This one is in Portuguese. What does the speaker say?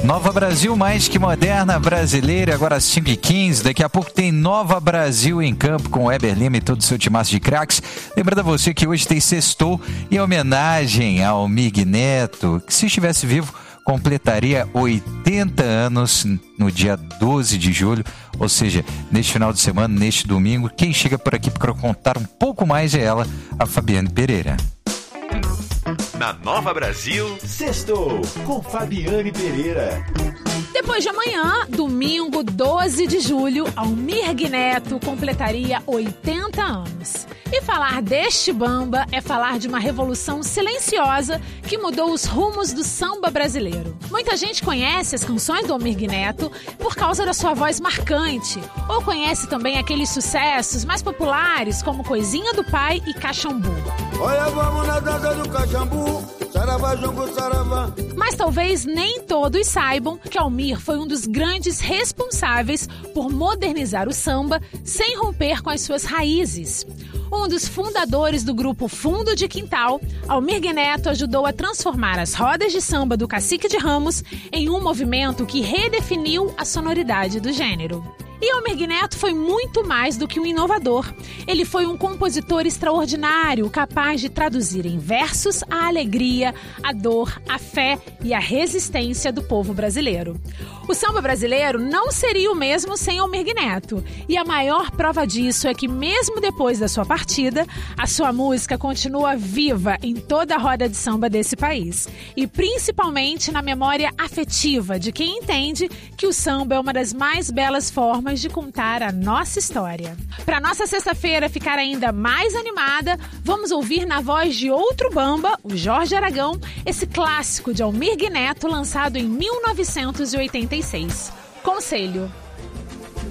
Nova Brasil, mais que moderna, brasileira, agora às 5h15. Daqui a pouco tem Nova Brasil em campo com o Weber Lima e todo o seu timaço de craques. Lembrando a você que hoje tem Sextou em homenagem ao Mig Neto, que se estivesse vivo completaria 80 anos no dia 12 de julho, ou seja, neste final de semana, neste domingo. Quem chega por aqui para contar um pouco mais é ela, a Fabiane Pereira. Na Nova Brasil, Sextou com Fabiane Pereira. Depois de amanhã, domingo 12 de julho, Almir Neto completaria 80 anos. E falar deste bamba é falar de uma revolução silenciosa que mudou os rumos do samba brasileiro. Muita gente conhece as canções do Almir Neto por causa da sua voz marcante, ou conhece também aqueles sucessos mais populares como Coisinha do Pai e Caxambu. Olha, vamos na dança do Caxambu, saravá, jongo, saravá. Mas talvez nem todos saibam que Almir foi um dos grandes responsáveis por modernizar o samba sem romper com as suas raízes. Um dos fundadores do grupo Fundo de Quintal, Almir Neto ajudou a transformar as rodas de samba do Cacique de Ramos em um movimento que redefiniu a sonoridade do gênero. E Almir Neto foi muito mais do que um inovador. Ele foi um compositor extraordinário, capaz de traduzir em versos a alegria, a dor, a fé e a resistência do povo brasileiro. O samba brasileiro não seria o mesmo sem Almir Neto. E a maior prova disso é que, mesmo depois da sua partida, a sua música continua viva em toda a roda de samba desse país. E principalmente na memória afetiva de quem entende que o samba é uma das mais belas formas de contar a nossa história. Para nossa sexta-feira ficar ainda mais animada, vamos ouvir na voz de outro bamba, o Jorge Aragão, esse clássico de Almir Neto lançado em 1986. Conselho.